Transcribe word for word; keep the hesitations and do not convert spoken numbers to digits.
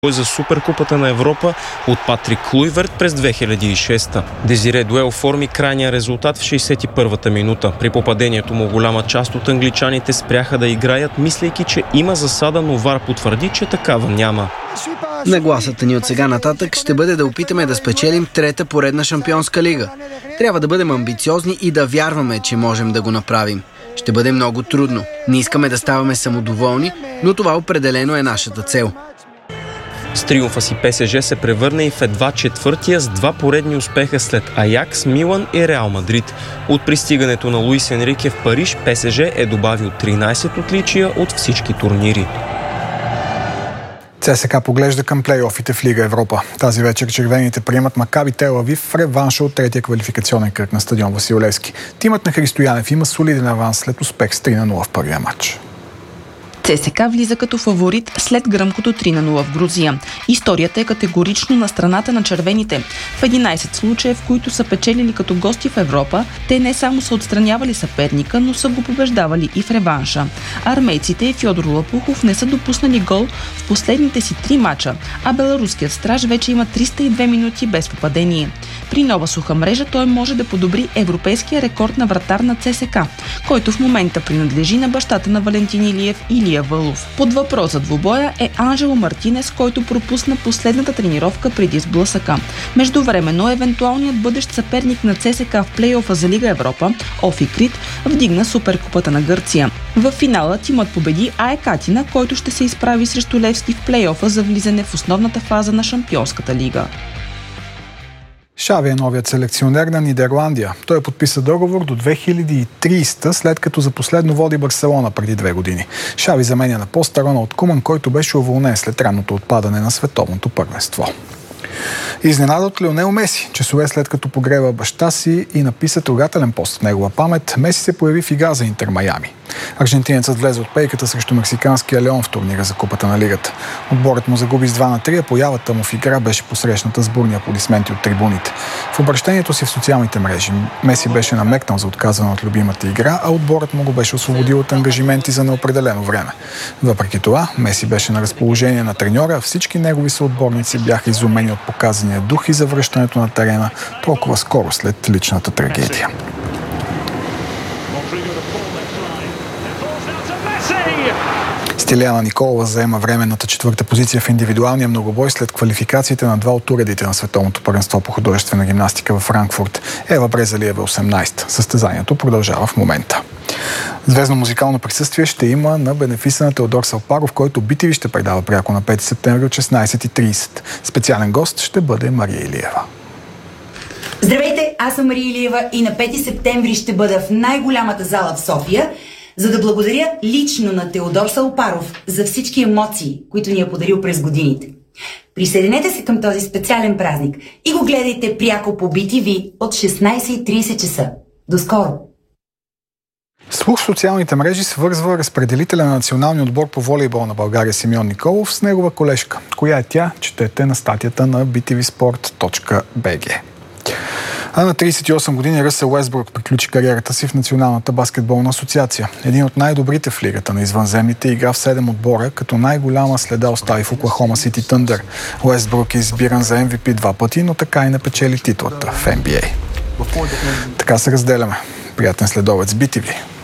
за Суперкупата на Европа от Патрик Клуйверт през две хиляди и шеста. Дезире Дуе оформи крайния резултат в шейсет и първата минута. При попадението му голяма част от англичаните спряха да играят, мислейки, че има засада, но ВАР потвърди, че такава няма. Нагласата ни от сега нататък ще бъде да опитаме да спечелим трета поредна шампионска лига. Трябва да бъдем амбициозни и да вярваме, че можем да го направим. Ще бъде много трудно. Не искаме да ставаме самодоволни, но това определено е нашата цел. С триумфа си ПСЖ се превърна и в едва четвъртия с два поредни успеха след Аякс, Милан и Реал Мадрид. От пристигането на Луис Енрике в Париж, ПСЖ е добавил тринайсет отличия от всички турнири. ЦСКА поглежда към плейофите в Лига Европа. Тази вечер червените приемат Макаби Тел Авив в реванша от третия квалификационен кръг на стадион Васил Левски. Тимът на Христо Янев има солиден аванс след успех с три на нула в първия матч. ЦСКА влиза като фаворит след гръмкото три на нула в Грузия. Историята е категорично на страната на червените. В единайсет случая, в които са печелили като гости в Европа, те не само са отстранявали съперника, но са го побеждавали и в реванша. Армейците и Фьодор Лопухов не са допуснали гол в последните си три мача, а беларуският страж вече има триста и две минути без попадение. При нова суха мрежа той може да подобри европейския рекорд на вратар на ЦСКА, който в момента принадлежи на бащата на Валентин Илиев и Илия Вълов. Под въпрос за двубоя е Анжело Мартинес, който пропусна последната тренировка преди сблъсъка. Междувременно евентуалният бъдещ съперник на ЦСКА в плейофа за Лига Европа, Офи Крит, вдигна Суперкупата на Гърция. В финала тимът победи АЕК Атина, който ще се изправи срещу Левски в плейофа за влизане в основната фаза на Шампионската лига. Шави е новият селекционер на Нидерландия. Той подписа договор до две хиляди и трийсета, след като за последно води Барселона преди две години. Шави заменя на пост Роналд Куман, който беше уволнен след ранното отпадане на световното първенство. Изненада от Лионел Меси. Часове след като погреба баща си и написа трогателен пост в негова памет, Меси се появи в игра за Интер Майами. Аржентинецът влезе от пейката срещу мексиканския Леон в турнира за Купата на лигата. Отборът му загуби с два на три, а появата му в игра беше посрещната с бурни аплодисменти от трибуните. В обращението си в социалните мрежи Меси беше намекнал за отказване от любимата игра, а отборът му го беше освободил от ангажименти за неопределено време. Въпреки това, Меси беше на разположение на треньора, а всички негови съотборници бяха изумени от показания дух и завръщането на терена толкова скоро след личната трагедия. Стиляна Николова заема временната четвърта позиция в индивидуалния многобой след квалификациите на два от уредите на световното първенство по художествена гимнастика във Франкфурт. Ева Брезалиева осемнайсета. Състезанието продължава в момента. Звездно музикално присъствие ще има на бенефиса на Теодор Салпаров, който би ти ви ще предава пряко на пети септември от шестнайсет и трийсет. Специален гост ще бъде Мария Илиева. Здравейте, аз съм Мария Илиева и на пети септември ще бъда в най-голямата зала в София, за да благодаря лично на Теодор Салпаров за всички емоции, които ни е подарил през годините. Присъединете се към този специален празник и го гледайте пряко по би ти ви от шестнайсет и трийсет часа. До скоро! Слух в социалните мрежи свързва разпределителя на националния отбор по волейбол на България Симеон Николов с негова колежка. Коя е тя? Четете на статията на би ти ви спорт точка би джи. А на трийсет и осем години Ръсел Уестбрук приключи кариерата си в Националната баскетболна асоциация. Един от най-добрите в лигата на извънземните игра в седем отбора, като най-голяма следа остави в Оклахома Сити Тъндър. Уестбрук е избиран за Ем Ви Пи два пъти, но така и не печели титлата в Ен Би Ей. Така се разделяме. Приятен следобед с би ти ви.